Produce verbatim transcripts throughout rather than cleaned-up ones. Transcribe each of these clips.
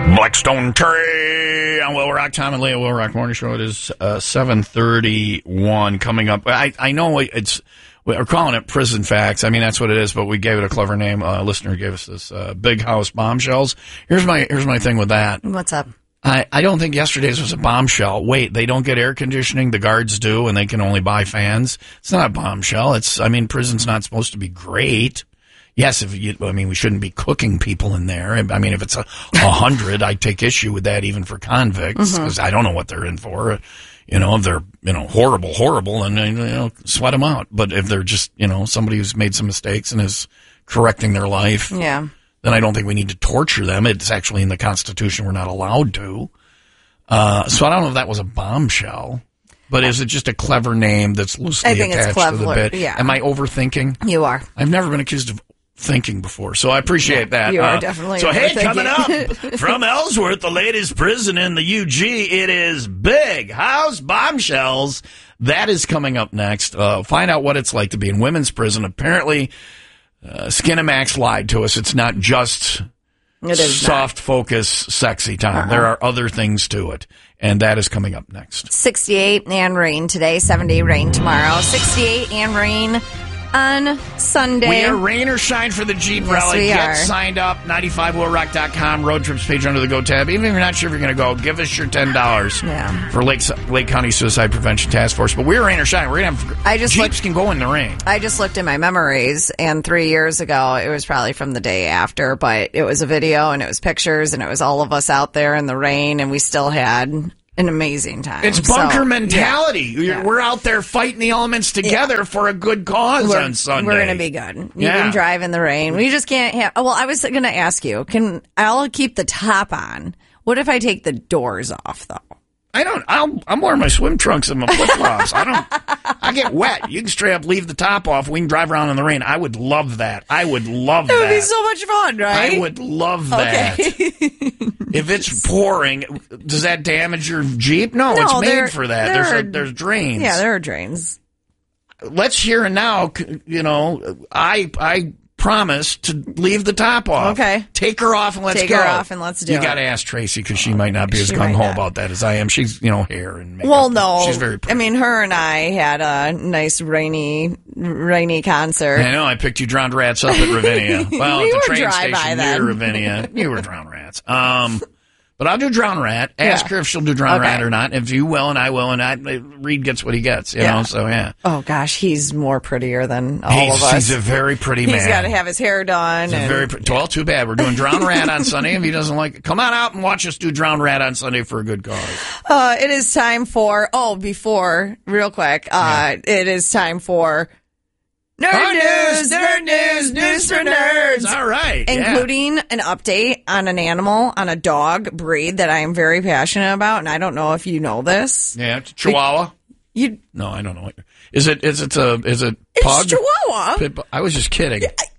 Blackstone Terry on Will Rock. Tom and Leah, Will Rock Morning Show. It is uh, seven thirty-one coming up. I, I know it's, we're calling it Prison Facts. I mean, that's what it is, but we gave it a clever name. A listener gave us this uh, Big House Bombshells. Here's my here's my thing with that. What's up? I, I don't think yesterday's was a bombshell. Wait, they don't get air conditioning. The guards do, and they can only buy fans. It's not a bombshell. It's, I mean, prison's not supposed to be great. Yes, if you, I mean, we shouldn't be cooking people in there. I mean, if it's a, a hundred, I take issue with that even for convicts, because mm-hmm. I don't know what they're in for. You know, if they're, you know, horrible, horrible, and, you know, sweat them out. But if they're just, you know, somebody who's made some mistakes and is correcting their life, yeah, then I don't think we need to torture them. It's actually in the Constitution. We're not allowed to. Uh, so I don't know if that was a bombshell. But is it just a clever name that's loosely I think attached it's clever, to the bit? Yeah. Am I overthinking? You are. I've never been accused of thinking before, so I appreciate yeah, that. You are uh, definitely. So hey, coming up from Ellsworth, the latest prison in the U G, it is Big House Bombshells. That is coming up next. Uh, find out what it's like to be in women's prison. Apparently, uh, Skinamax lied to us. It's not just it is soft not. focus, sexy time. Uh-huh. There are other things to it, and that is coming up next. sixty-eight and rain today, seventy rain tomorrow, sixty-eight and rain on Sunday. We are rain or shine for the Jeep yes, Rally. We Get are. signed up, ninety-five will rock dot com, road trips page under the Go tab. Even if you're not sure if you're going to go, give us your ten dollars yeah. for Lake, Lake County Suicide Prevention Task Force. But we're rain or shine. We're going to have, I just Jeeps looked, can go in the rain. I just looked at my memories, and three years ago, it was probably from the day after, but it was a video, and it was pictures, and it was all of us out there in the rain, and we still had an amazing time. It's bunker so, mentality. Yeah. Yeah. We're out there fighting the elements together yeah. for a good cause we're, on Sunday. We're going to be good. You yeah. can drive in the rain. We just can't have... Oh, well, I was going to ask you, can I'll keep the top on. What if I take the doors off, though? I don't. I'll, I'm wearing my swim trunks and my flip flops. I don't. I get wet. You can straight up leave the top off. We can drive around in the rain. I would love that. I would love that. It would be so much fun, right? I would love that. Okay. If it's pouring, does that damage your Jeep? No, no it's made there, for that. There there's are, a, there's drains. Yeah, there are drains. Let's here and now. You know, I I. promise to leave the top off. Okay. Take her off and let's Take go. her off and let's do you it. You got to ask Tracy because she might not be as gung-ho about that as I am. She's, you know, hair and makeup. Well, no. She's very pretty. I mean, her and I had a nice rainy, rainy concert. I know. I picked you Drowned Rats up at Ravinia. Well, we at the were train dry station by near then. Ravinia. You were Drowned Rats. Um... But I'll do Drown Rat. Ask yeah. her if she'll do Drown okay. Rat or not. If you will and I will, and I, Reed gets what he gets, you yeah. know, so yeah. Oh, gosh, he's more prettier than all he's, of us. He's a very pretty man. He's got to have his hair done. He's and... very pre- well, too bad. We're doing Drown Rat on Sunday. If he doesn't like it, come on out and watch us do Drown Rat on Sunday for a good cause. Uh, it is time for, oh, before, real quick, uh, yeah. it is time for... Nerd oh, news, nerd news, news for nerds. All right. Including yeah. an update on an animal, on a dog breed that I am very passionate about, and I don't know if you know this. Yeah, it's Chihuahua. You? No, I don't know. Is it? Is it a? Is it? It's pug? Chihuahua. Pit, I was just kidding.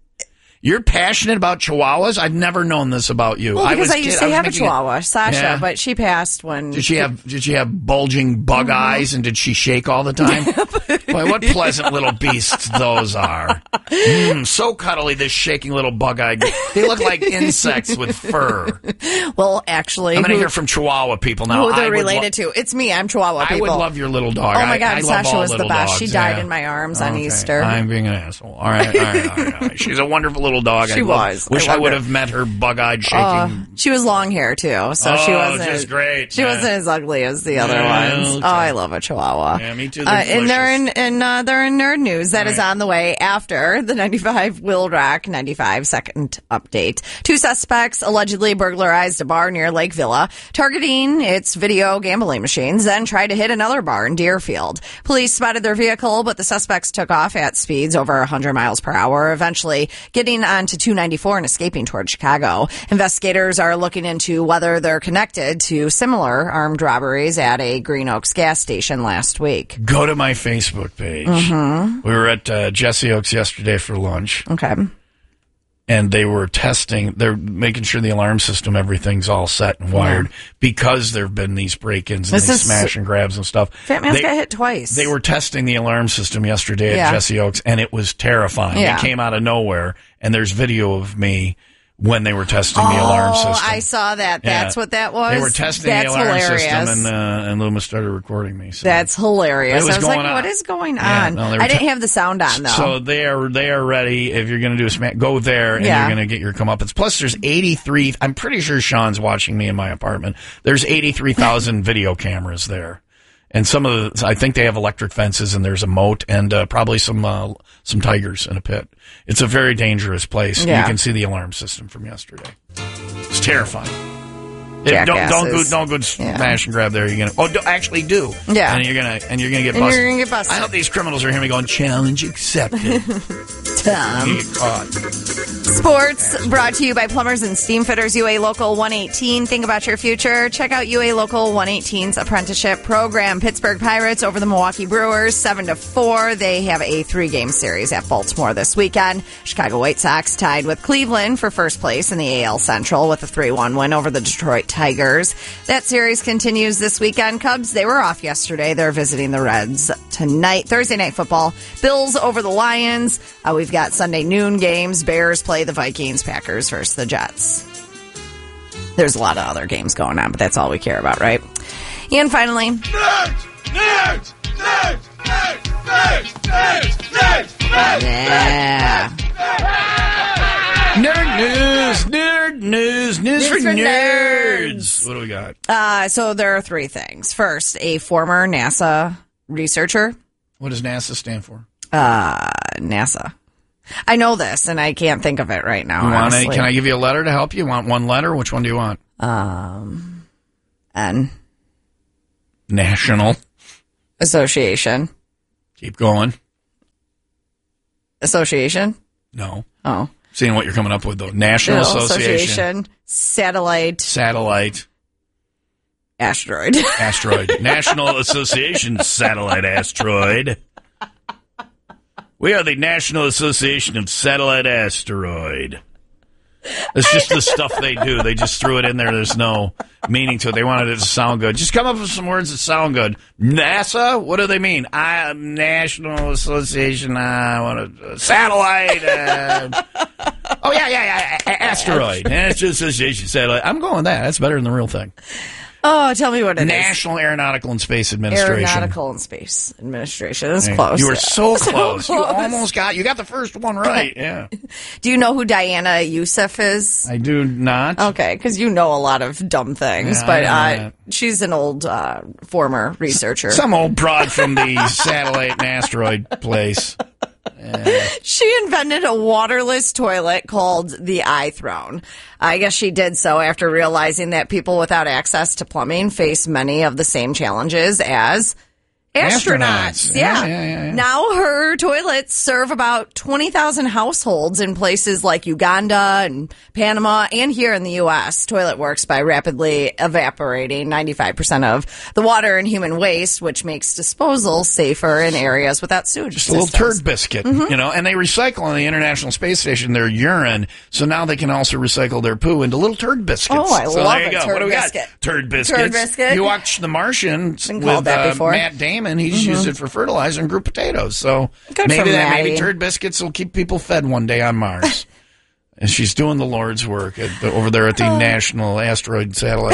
You're passionate about Chihuahuas? I've never known this about you. Well, because I, was I used kid- to I have a Chihuahua, it, Sasha, yeah. but she passed when. Did she have? Did she have bulging bug mm-hmm. eyes, and did she shake all the time? Boy, what pleasant little beasts those are! Mm, so cuddly, this shaking little bug-eyed. They look like insects with fur. Well, actually, I'm going to who, hear from Chihuahua people now. Who they're I related lo- to? It's me. I'm Chihuahua people. I would love your little dog. Oh my God, I, I Sasha love all was the little best. dogs. She died yeah. in my arms okay. on Easter. I'm being an asshole. All right, all right, all right. All right. She's a wonderful little dog. She I love, was. Wish I, I would have met her bug-eyed shaking. Uh, she was long hair too, so oh, she wasn't. Just great. She yeah. wasn't as ugly as the other yeah, ones. okay. Oh, I love a Chihuahua. Yeah, me too. Uh, and they're in, and uh, they're in nerd news that All is right. on the way after the ninety-five Will Rock ninety-five second update. Two suspects allegedly burglarized a bar near Lake Villa, targeting its video gambling machines, then tried to hit another bar in Deerfield. Police spotted their vehicle, but the suspects took off at speeds over one hundred miles per hour, eventually getting onto two ninety-four and escaping toward Chicago. Investigators are looking into whether they're connected to similar armed robberies at a Green Oaks gas station last week. Go to my Facebook page. Mm-hmm. We were at uh, Jesse Oaks yesterday for lunch. Okay. And they were testing, they're making sure the alarm system, everything's all set and wired yeah. because there have been these break-ins and this these is, smash and grabs and stuff. Fat Man's they, got hit twice. They were testing the alarm system yesterday at yeah. Jesse Oaks, and it was terrifying. Yeah. It came out of nowhere, and there's video of me when they were testing oh, the alarm system. I saw that. That's yeah. what that was? They were testing That's the alarm hilarious. system, and, uh, and Loomis started recording me. So. That's hilarious. Was I was like, on. what is going yeah, on? no, I didn't t- have the sound on, though. So they are they are ready. If you're going to do a smack, go there, and yeah. you're going to get your comeuppance. Plus, there's eighty-three. I'm pretty sure Sean's watching me in my apartment. There's eighty-three thousand video cameras there. And some of the, I think they have electric fences, and there's a moat, and uh, probably some uh, some tigers in a pit. It's a very dangerous place. Yeah. You can see the alarm system from yesterday. It's terrifying. It, don't don't go don't go yeah. smash and grab there. You're gonna oh do, actually do yeah, and you're gonna and you're gonna get and busted. You're gonna get busted. I hope these criminals are hearing me going challenge accepted. Tom. Get caught. Sports brought to you by Plumbers and Steam Fitters U A Local one eighteen. Think about your future. Check out U A Local one eighteen's apprenticeship program. Pittsburgh Pirates over the Milwaukee Brewers seven to four. They have a three-game series at Baltimore this weekend. Chicago White Sox tied with Cleveland for first place in the A L Central with a three one win over the Detroit Tigers. That series continues this weekend. Cubs, they were off yesterday. They're visiting the Reds tonight. Thursday night football. Bills over the Lions. Uh, we've got Sunday noon games. Bears play the Vikings. Packers versus the Jets. There's a lot of other games going on, but that's all we care about, right? And finally... Nerds! Nerds! Nerds! Nerds! Nerds! Nerds! Nerds! Nerds! Yeah. Nerd news, nerd news, news, News for, for nerds. nerds. What do we got? Uh, so there are three things. First, a former NASA researcher. What does NASA stand for? Uh, NASA. I know this, and I can't think of it right now. You want honestly. any, can I give you a letter to help you? Want one letter? Which one do you want? Um, N. National. Association. Keep going. Association? No. Oh. Seeing what you're coming up with, though. National No, Association. Association. Satellite. Satellite. Asteroid. Asteroid. National Association Satellite Asteroid. We are the National Association of Satellite Asteroid. It's just the stuff they do. They just threw it in there. There's no meaning to it. They wanted it to sound good. Just come up with some words that sound good. NASA? What do they mean? I National Association. I want to satellite. Uh, oh yeah, yeah, yeah. Asteroid. National Association Satellite. I'm going with that. That's better than the real thing. Oh, tell me what it National is. Aeronautical and Space Administration. Aeronautical and Space Administration. That's close. You were so close. So You close. almost got. You got the first one right. Yeah. Do you know who Diana Youssef is? I do not. Okay, because you know a lot of dumb things, Yeah, but I know uh, she's an old uh, former researcher. Some old broad from the satellite and asteroid place. Yeah. She invented a waterless toilet called the iThrone. I guess she did so after realizing that people without access to plumbing face many of the same challenges as astronauts. Astronauts. Yeah. Yeah, yeah, yeah, yeah. Now her toilets serve about twenty thousand households in places like Uganda and Panama and here in the U S. Toilet works by rapidly evaporating ninety-five percent of the water and human waste, which makes disposal safer in areas without sewage Just a little systems. turd biscuit, Mm-hmm. you know, and they recycle on the International Space Station their urine, so now they can also recycle their poo into little turd biscuits. Oh, I so love there you a go. turd What do we biscuit. got? Turd biscuits. Turd biscuit. You watch The Martian Been with called that uh, before. Matt Damon. He's used it for fertilizer and grew potatoes. So Good maybe for that, maybe Matty. turd biscuits will keep people fed one day on Mars. And she's doing the Lord's work at the, over there at the Oh. National Asteroid Satellite.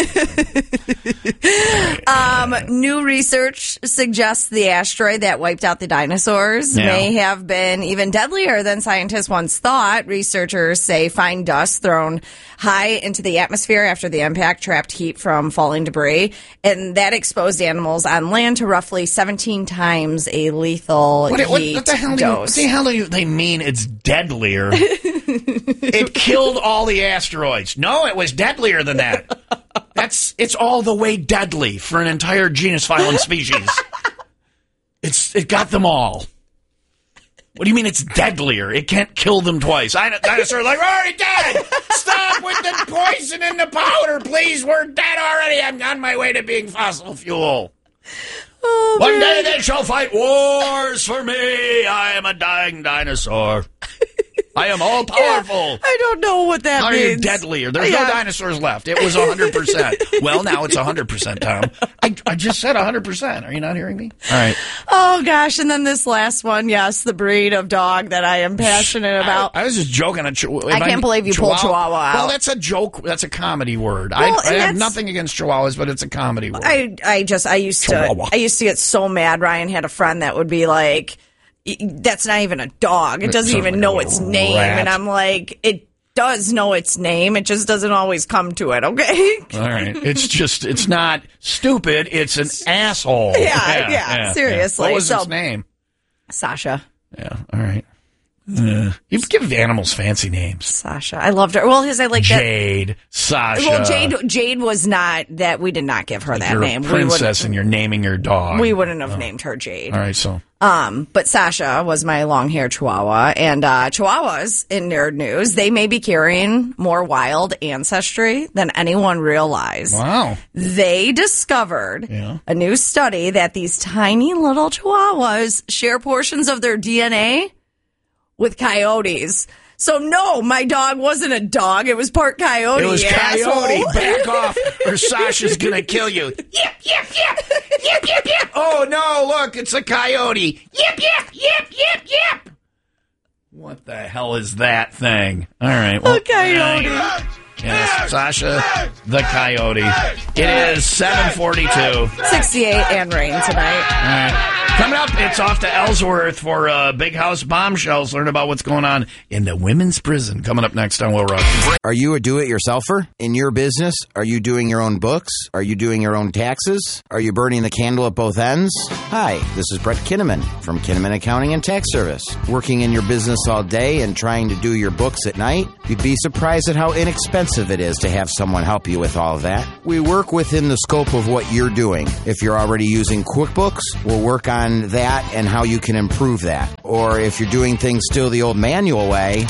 Um, new research suggests the asteroid that wiped out the dinosaurs Yeah. may have been even deadlier than scientists once thought. Researchers say fine dust thrown high into the atmosphere after the impact trapped heat from falling debris, and that exposed animals on land to roughly seventeen times a lethal What, what, heat what the hell do you, what dose. the hell do you, they mean it's deadlier? It killed all the asteroids. No, it was deadlier than that. That's it's all the way deadly for an entire genus, phylum, species. It's it got them all. What do you mean it's deadlier? It can't kill them twice. I dinosaurs are like, we're already dead. Stop with the poison and the powder, please. We're dead already. I'm on my way to being fossil fuel. Oh, One man. day they shall fight wars for me. I am a dying dinosaur. I am all powerful. Yeah, I don't know what that Are means. you deadly? Or there's Yeah. no dinosaurs left. It was one hundred percent. Well, now it's one hundred percent, Tom. I, I just said one hundred percent. Are you not hearing me? All right. Oh, gosh. And then this last one, yes, the breed of dog that I am passionate about. I, I was just joking. On Chihuahua. I can't believe you pulled Chihuahua out. Well, that's a joke. That's a comedy word. Well, I, and I have that's- nothing against Chihuahuas, but it's a comedy word. I, I just, I used Chihuahua. to, I used to get so mad. Ryan had a friend that would be like, that's not even a dog. It doesn't sounds even like know a its name. rat. And I'm like, it does know its name. It just doesn't always come to it, okay? All right. It's just, it's not stupid. It's an asshole. Yeah, yeah, seriously. What was So- its name? Sasha. Yeah. All right. Uh, you give animals fancy names. Sasha. I loved her. Well, his, I like that. Jade, Sasha. Well, Jade, Jade was not that. We did not give her that You're name. a We wouldn't, princess and you're naming your dog. we wouldn't have named her Jade. All right, so. Um, but Sasha was my long-haired Chihuahua, and uh, Chihuahuas in nerd news, they may be carrying more wild ancestry than anyone realized. Wow. They discovered Yeah. a new study that these tiny little Chihuahuas share portions of their D N A with coyotes. So no, my dog wasn't a dog; it was part coyote. It was you Coyote. asshole. Back off, or Sasha's gonna kill you. Yip, yip, yip. Yip, yip, yip. Oh, no, look, it's a coyote. Yip, yip, yip, yip, yip. What the hell is that thing? All right. Well, A coyote. yes, Sasha the coyote. It is seven forty-two. sixty-eight and rain tonight. All right. Coming up, it's off to Ellsworth for uh, Big House Bombshells. Learn about what's going on in the women's prison. Coming up next on Will Rock. Are you a do-it-yourselfer? In your business, are you doing your own books? Are you doing your own taxes? Are you burning the candle at both ends? Hi, this is Brett Kinnaman from Kinnaman Accounting and Tax Service. Working in your business all day and trying to do your books at night? You'd be surprised at how inexpensive it is to have someone help you with all of that. We work within the scope of what you're doing. If you're already using QuickBooks, we'll work on that and how you can improve that. Or if you're doing things still the old manual way,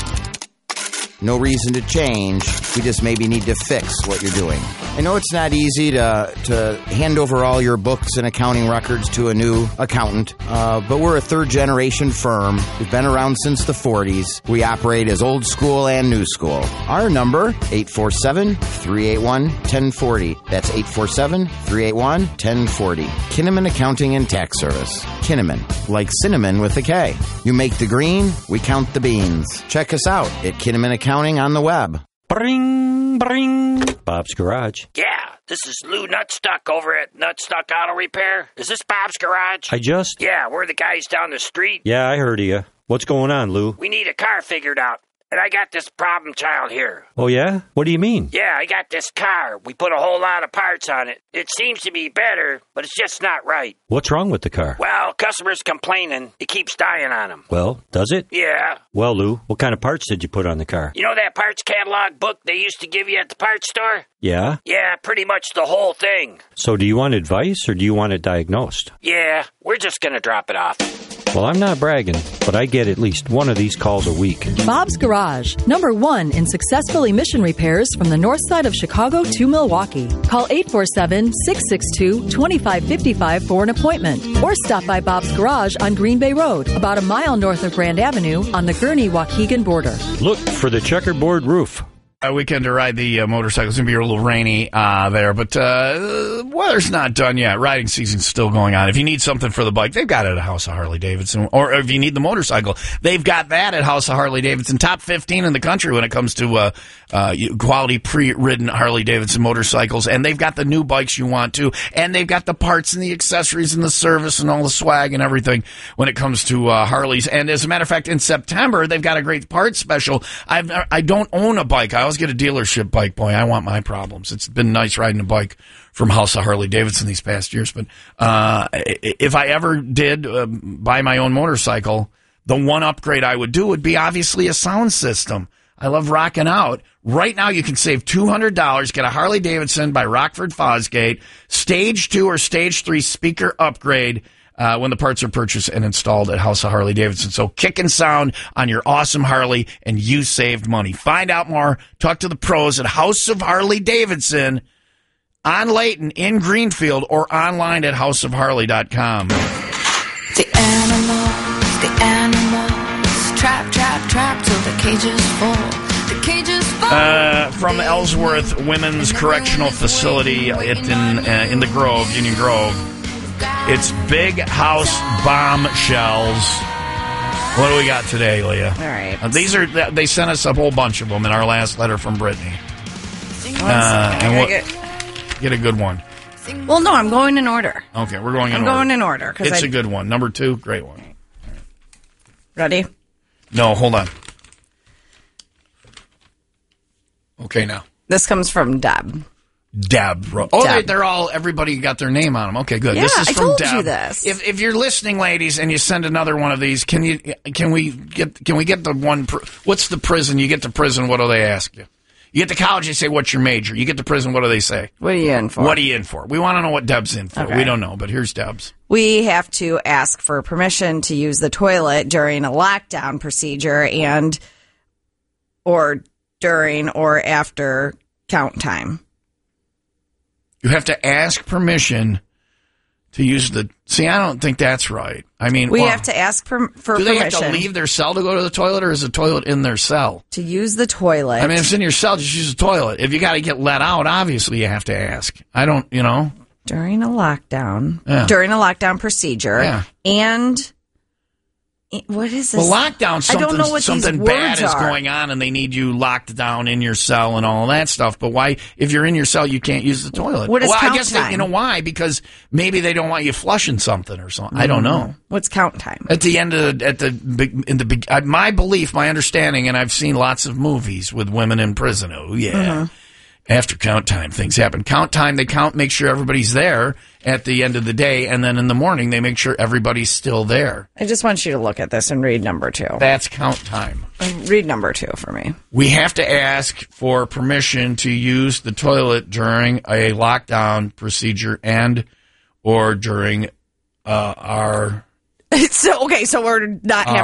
no reason to change. We just maybe need to fix what you're doing. I know it's not easy to to hand over all your books and accounting records to a new accountant, uh, but we're a third-generation firm. We've been around since the forties. We operate as old school and new school. Our number, eight four seven, three eight one, one zero four zero. That's eight four seven, three eight one, one zero four zero. Kinnaman Accounting and Tax Service. Kinnaman, like cinnamon with a K. You make the green, we count the beans. Check us out at Kinnaman Accounting on the web. Bring, bring. Bob's Garage. Yeah, this is Lou Nutstuck over at Nutstuck Auto Repair. Is this Bob's Garage? I just... Yeah, we're the guys down the street. Yeah, I heard of you. What's going on, Lou? We need a car figured out. And I got this problem child here. Oh, yeah? What do you mean? Yeah, I got this car. We put a whole lot of parts on it. It seems to be better, but it's just not right. What's wrong with the car? Well, customers complaining. It keeps dying on them. Well, does it? Yeah. Well, Lou, what kind of parts did you put on the car? You know that parts catalog book they used to give you at the parts store? Yeah? Yeah, pretty much the whole thing. So do you want advice or do you want it diagnosed? Yeah, we're just gonna drop it off. Well, I'm not bragging, but I get at least one of these calls a week. Bob's Garage, number one in successful emission repairs from the north side of Chicago to Milwaukee. Call eight four seven, six six two, two five five five for an appointment. Or stop by Bob's Garage on Green Bay Road, about a mile north of Grand Avenue on the Gurnee-Waukegan border. Look for the checkerboard roof. A weekend to ride the uh, motorcycle. It's going to be a little rainy uh, there, but uh, weather's not done yet. Riding season's still going on. If you need something for the bike, they've got it at House of Harley-Davidson. Or if you need the motorcycle, they've got that at House of Harley-Davidson. Top fifteen in the country when it comes to uh, uh, quality pre-ridden Harley-Davidson motorcycles. And they've got the new bikes you want to. And they've got the parts and the accessories and the service and all the swag and everything when it comes to uh, Harleys. And as a matter of fact, in September, they've got a great parts special. I've, I don't own a bike. I always get a dealership bike. Boy, I want my problems. It's been nice riding a bike from House of Harley-Davidson these past years. But uh, if I ever did uh, buy my own motorcycle, the one upgrade I would do would be obviously a sound system. I love rocking out. Right now, you can save two hundred dollars. Get a Harley-Davidson by Rockford Fosgate, stage two or stage three speaker upgrade Uh, when the parts are purchased and installed at House of Harley-Davidson. So kick and sound on your awesome Harley, and you saved money. Find out more. Talk to the pros at House of Harley-Davidson on Layton in Greenfield or online at house of harley dot com. The animals, the animals, trap, trap, trap till the cage is full. The cage is full. Uh, from Ellsworth Women's Correctional Facility it in uh, in the Grove, Union Grove. It's Big House Bombshells. What do we got today, Leah? All right. Uh, these are they sent us a whole bunch of them in our last letter from Brittany. Uh, and what, get, get a good one. well, no, I'm going in order. Okay, we're going in I'm order. going in order. 'cause It's I, a good one. Number two, great one. Ready? No, hold on. Okay, now. This comes from Deb. Deb. Oh, Deb. They, they're all, everybody got their name on them. Okay, good. Yeah, this is I from told Deb. you this. If, if you're listening, ladies, and you send another one of these, can you, can we get, can we get the one, pr- what's the prison? You get to prison, what do they ask you? You get to college, they say, what's your major? You get to prison, what do they say? What are you in for? What are you in for? We want to know what Deb's in for. Okay. We don't know, but here's Deb's. We have to ask for permission to use the toilet during a lockdown procedure and or during or after count time. You have to ask permission to use the. See, I don't think that's right. I mean, We well, have to ask per, for do they permission have to leave their cell to go to the toilet, or is the toilet in their cell? to use the toilet. I mean, if it's in your cell, just use the toilet. If you got to get let out, obviously you have to ask. I don't, you know. during a lockdown, Yeah. during a lockdown procedure, Yeah. and what is this? Well, lockdown, I don't something, know what something these bad words is are. going on, and they need you locked down in your cell and all that stuff. But why, if you're in your cell, you can't use the toilet? What is well, I count guess they, time? you know why? Because maybe they don't want you flushing something or something. I don't know. What's count time? At the end of the, at the big, in the big, uh, my belief, my understanding, and I've seen lots of movies with women in prison. Oh yeah. Mm-hmm. After count time, things happen. Count time, they count, make sure everybody's there at the end of the day, and then in the morning, they make sure everybody's still there. I just want you to look at this and read number two. That's count time. Read number two for me. We have to ask for permission to use the toilet during a lockdown procedure and or during uh, our So okay, so we're not Uh,